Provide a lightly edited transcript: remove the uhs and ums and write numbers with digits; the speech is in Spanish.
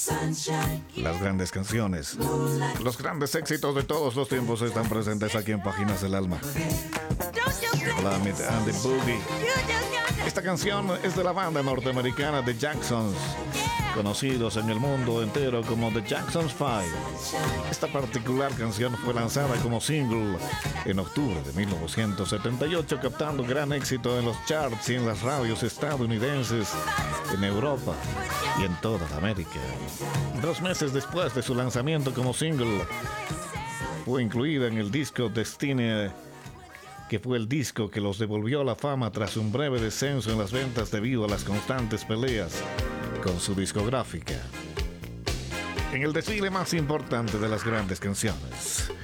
Las grandes canciones, los grandes éxitos de todos los tiempos están presentes aquí en Páginas del Alma. Planet and the Boogie. Esta canción es de la banda norteamericana The Jacksons, conocidos en el mundo entero como The Jacksons 5. Esta particular canción fue lanzada como single en octubre de 1978, captando gran éxito en los charts y en las radios estadounidenses, en Europa y en toda América. 2 meses después de su lanzamiento como single, fue incluida en el disco Destiny, que fue el disco que los devolvió a la fama tras un breve descenso en las ventas debido a las constantes peleas con su discográfica. En el desfile más importante de las grandes canciones,